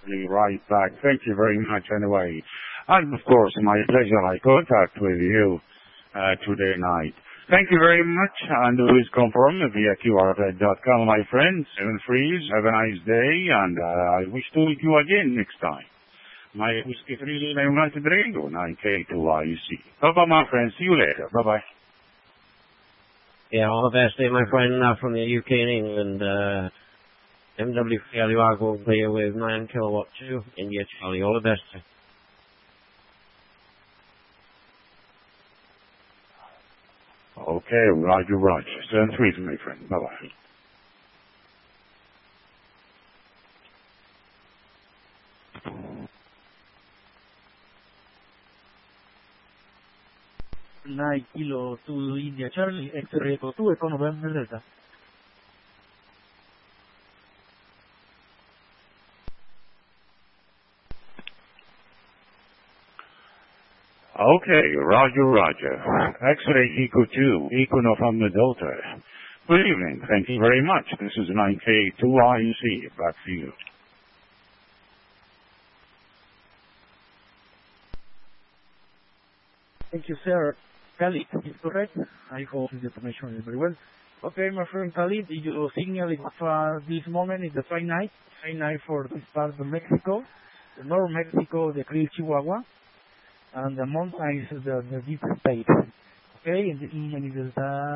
Be right back. Thank you very much anyway. And of course, my pleasure. I contact with you today night. Thank you very much. And please confirm via qrz.com, my friends. 7 freeze. Have a nice day. And I wish to meet you again next time. My Whiskey 3 United Radio, 9K2IC. Bye-bye, my friends. See you later. Bye-bye. Yeah, all the best, my friend, from the UK and England. MW3 Argo player with 9 kilowatt 2, India Charlie. All the best. Okay, Roger. 7-3, my friend. Bye-bye. Nine Kilo 2 India Charlie, X-ray Echo 2, Echo November Delta. Okay, Roger. X-ray Eco 2, Eco November Delta. Good evening. Thank you very much. This is 9K2IC, back to you. Thank you, sir. Khalid, is correct? I hope the information is very well. Okay, my friend Khalid, your signal is this moment is the fine night for this part of Mexico, the North Mexico, the Clear Chihuahua, and the mountains, the deep state. Okay, in this moment it is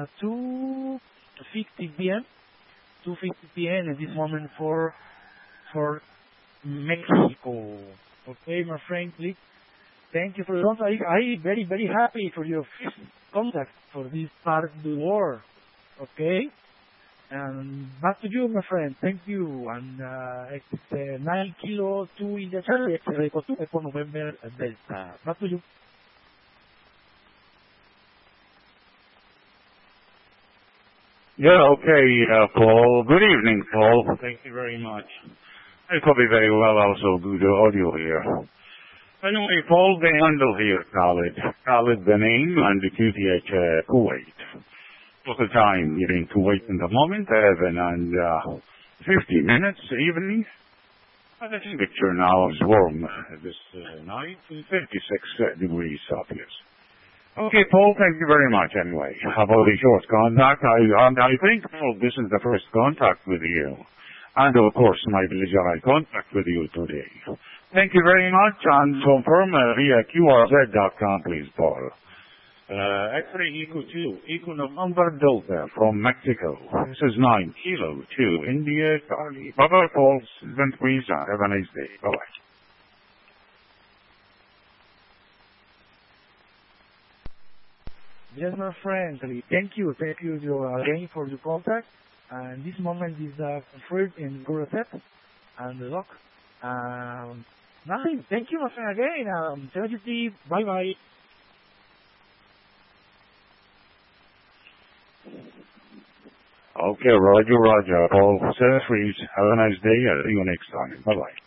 2:50 p.m. 2:50 p.m. at this moment for Mexico. Okay, my friend, please. Thank you for the contact. I very, very happy for your first contact for this part of the world. Okay? And back to you, my friend. Thank you. And it's 9 Kilo 2 India Charlie, X-ray Echo 2, Echo November Delta. Back to you. Yeah, okay, Paul. Good evening, Paul. Thank you very much. I copy very well also good audio here. Anyway, Paul, the handle here, Khalid the name, and the QTH Kuwait. Local time here in Kuwait in the moment, 11 and 50 minutes evening. And the temperature now is warm this night, 56 degrees Celsius. Okay, Paul, thank you very much anyway. About the short contact, I think, Paul, this is the first contact with you. And of course, my pleasure, I contact with you today. Thank you very much, and confirm via qrz.com, please, Paul. X-ray Eco 2, Eco November Delta from Mexico. This is 9 Kilo 2, India, Charlie. Bye-bye, Paul. Please, have a nice day. Bye-bye. Yes, my friend. Thank you again for your contact. And this moment is confirmed in Guraset and the lock. Nothing. Thank you, my friend, again. Thank you, Steve. Bye-bye. Okay, Roger. Paul, freeze. Have a nice day. See you next time. Bye-bye.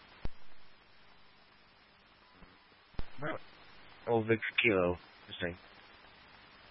Old Victor Kilo, the same.